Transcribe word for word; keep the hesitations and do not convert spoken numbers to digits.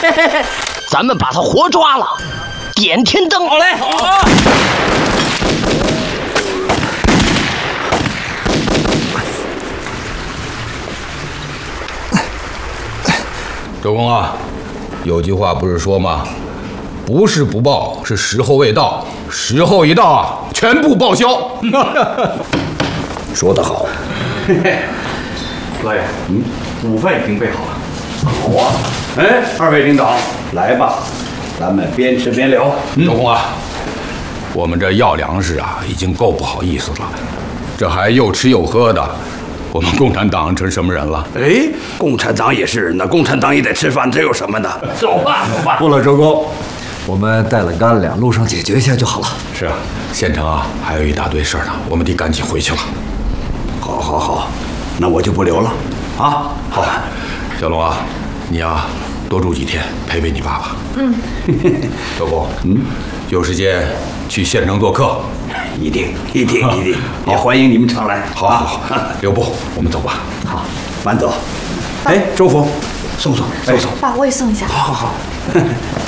咱们把他活抓了，点天灯。 好嘞，好啊。 周公啊，有句话不是说吗？不是不报，是时候未到。时候一到啊，全部报销。 说得好。 老爷，嗯，午饭已经备好了。好啊。哎，二位领导，来吧，咱们边吃边聊。 周公啊，我们这要粮食啊，已经够不好意思了，这还又吃又喝的。我们共产党成什么人了？ 哎，共产党也是，那共产党也得吃饭，这有什么的？ 走吧，走吧。 不了，周公，我们带了干粮，路上解决一下就好了。 是啊，县城啊还有一大堆事儿呢，我们得赶紧回去了。 好，好，好，那我就不留了。啊， 好，小龙啊，你啊多住几天，陪陪你爸爸。嗯。周公，嗯，有时间去县城做客。 一定，一定，一定，也欢迎你们常来。 好，好，好，留步，我们走吧。 好，慢走。哎，周福，送送，送送。 爸，我也送一下。 好好好。